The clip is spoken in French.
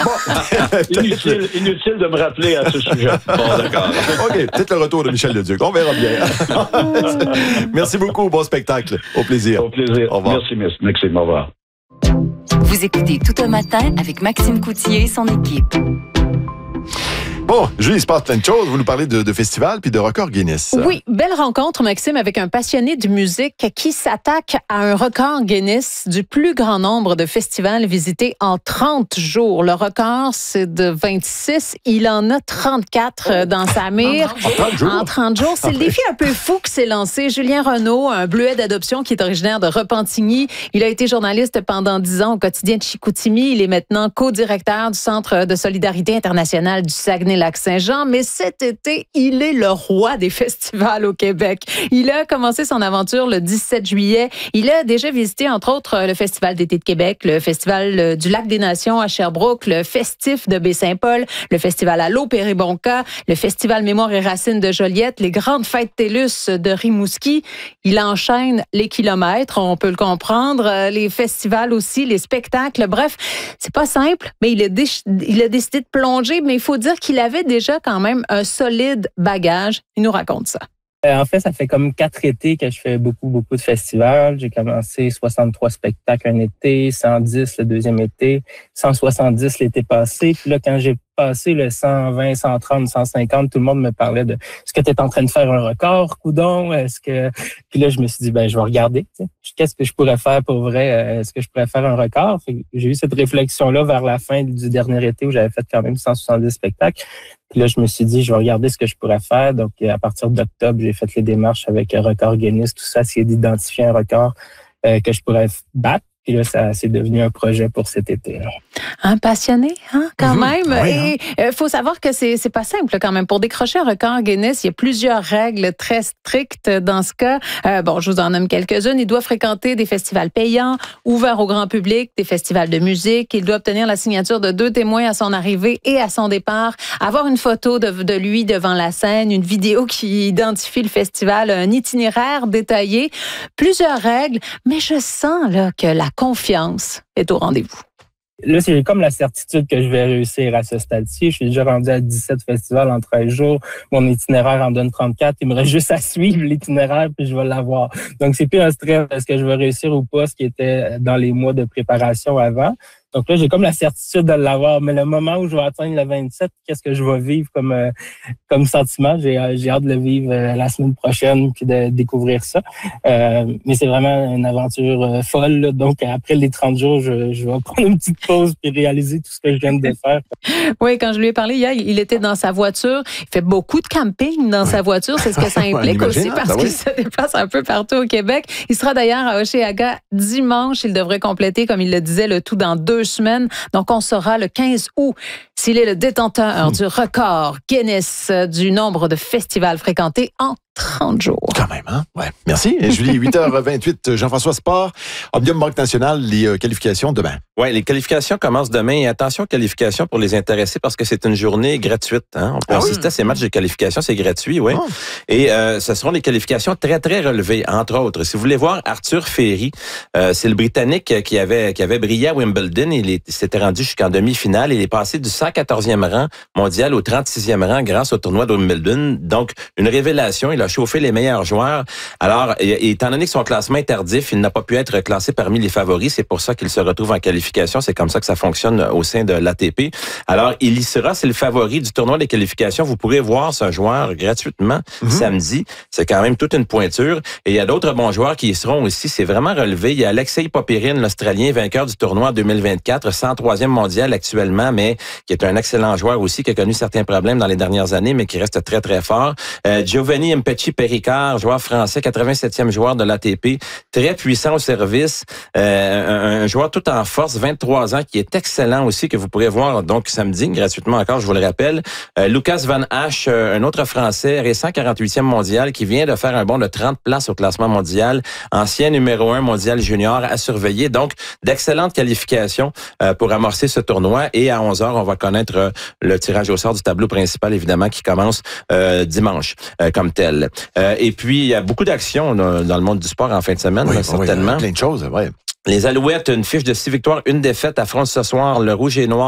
Inutile de me rappeler à ce sujet. Bon, d'accord. OK, peut-être le retour de Michel Leduc. On verra bien. Merci beaucoup. Bon spectacle. Au plaisir. Au plaisir. Au revoir. Merci, Maxime. Au revoir. Vous écoutez Tout un matin avec Maxime Coutier et son équipe. Bon, Julie, il se passe plein de choses. Vous nous parlez de festivals puis de record Guinness. Oui, belle rencontre, Maxime, avec un passionné de musique qui s'attaque à un record Guinness du plus grand nombre de festivals visités en 30 jours. Le record, c'est de 26. Il en a 34 dans sa mire. En 30 jours. C'est le défi un peu fou qui s'est lancé. Julien Renaud, un bleuet d'adoption qui est originaire de Repentigny. Il a été journaliste pendant 10 ans au quotidien de Chicoutimi. Il est maintenant co-directeur du Centre de solidarité internationale du Saguenay-Lac-Saint-Jean, mais cet été, il est le roi des festivals au Québec. Il a commencé son aventure le 17 juillet. Il a déjà visité, entre autres, le Festival d'été de Québec, le Festival du Lac des Nations à Sherbrooke, le Festif de Baie-Saint-Paul, le Festival à l'eau Péribonka, le Festival Mémoire et Racines de Joliette, les grandes fêtes TELUS de Rimouski. Il enchaîne les kilomètres, on peut le comprendre, les festivals aussi, les spectacles. Bref, c'est pas simple, mais il a décidé de plonger, mais il faut dire qu'il avait déjà quand même un solide bagage. Il nous raconte ça. En fait, ça fait comme 4 étés que je fais beaucoup de festivals. J'ai commencé 63 spectacles un été, 110 le deuxième été, 170 l'été passé. Puis là, quand j'ai passé le 120, 130, 150, tout le monde me parlait de est-ce que tu es en train de faire un record, coudon? Puis là, je me suis dit, je vais regarder. Qu'est-ce que je pourrais faire pour vrai? Est-ce que je pourrais faire un record? J'ai eu cette réflexion-là vers la fin du dernier été où j'avais fait quand même 170 spectacles. Puis là, je me suis dit, je vais regarder ce que je pourrais faire. Donc, à partir d'octobre, j'ai fait les démarches avec un record Guinness, tout ça, essayer d'identifier un record que je pourrais battre. Puis là, c'est devenu un projet pour cet été. Un passionné, quand même. Oui, Et faut savoir que c'est pas simple quand même. Pour décrocher un record Guinness, il y a plusieurs règles très strictes dans ce cas. Je vous en nomme quelques-unes. Il doit fréquenter des festivals payants, ouverts au grand public, des festivals de musique. Il doit obtenir la signature de 2 témoins à son arrivée et à son départ. Avoir une photo de lui devant la scène, une vidéo qui identifie le festival, un itinéraire détaillé. Plusieurs règles, mais je sens là que la confiance est au rendez-vous. Là, j'ai comme la certitude que je vais réussir à ce stade-ci. Je suis déjà rendu à 17 festivals en 13 jours. Mon itinéraire en donne 34. Il me reste juste à suivre l'itinéraire puis je vais l'avoir. Donc, c'est plus un stress. Est-ce que je vais réussir ou pas, ce qui était dans les mois de préparation avant. Donc là, j'ai comme la certitude de l'avoir. Mais le moment où je vais atteindre le 27, qu'est-ce que je vais vivre comme sentiment? J'ai hâte de le vivre la semaine prochaine puis de découvrir ça. Mais c'est vraiment une aventure folle. Là. Donc, après les 30 jours, je vais prendre une petite pause puis réaliser tout ce que je viens de faire. Oui, quand je lui ai parlé hier, il était dans sa voiture. Il fait beaucoup de camping dans sa voiture. C'est ce que ça implique aussi parce qu'il se déplace un peu partout au Québec. Il sera d'ailleurs à Hochelaga dimanche. Il devrait compléter, comme il le disait, le tout dans 2 semaines. Donc, on saura le 15 août s'il est le détenteur du record Guinness du nombre de festivals fréquentés en 30 jours. Quand même, hein? Ouais. Merci. Et Julie, 8h28, Jean-François Sport, Omnium Banque Nationale, les qualifications demain. Oui, les qualifications commencent demain. Et attention aux qualifications pour les intéressés parce que c'est une journée gratuite. Hein? On peut assister à ces matchs de qualification, c'est gratuit, oui. Oh. Et ce seront des qualifications très, très relevées. Entre autres, si vous voulez voir Arthur Ferry, c'est le Britannique qui avait brillé à Wimbledon. Il s'était rendu jusqu'en demi-finale. Il est passé du 114e rang mondial au 36e rang grâce au tournoi de Wimbledon. Donc, une révélation. Il a chauffé les meilleurs joueurs. Alors, étant donné que son classement est tardif, il n'a pas pu être classé parmi les favoris. C'est pour ça qu'il se retrouve en qualification. C'est comme ça que ça fonctionne au sein de l'ATP. Alors, il y sera, c'est le favori du tournoi des qualifications. Vous pourrez voir ce joueur gratuitement samedi. C'est quand même toute une pointure. Et il y a d'autres bons joueurs qui y seront aussi. C'est vraiment relevé. Il y a Alexei Popyrin, l'Australien, vainqueur du tournoi 2024, 103e mondial actuellement, mais qui est un excellent joueur aussi, qui a connu certains problèmes dans les dernières années, mais qui reste très, très fort. Giovanni Mpetshi-Perricard, joueur français, 87e joueur de l'ATP, très puissant au service, un joueur tout en force, 23 ans, qui est excellent aussi, que vous pourrez voir donc samedi, gratuitement encore, je vous le rappelle. Lucas Van Hache, un autre Français, récent 48e mondial, qui vient de faire un bond de 30 places au classement mondial, ancien numéro 1 mondial junior à surveiller. Donc, d'excellentes qualifications pour amorcer ce tournoi. Et à 11h, on va connaître le tirage au sort du tableau principal, évidemment, qui commence dimanche comme tel. Et puis, il y a beaucoup d'actions dans le monde du sport en fin de semaine, certainement. Oui, plein de choses, ouais. Les Alouettes, une fiche de 6 victoires, 1 défaite, affrontent ce soir le Rouge et Noir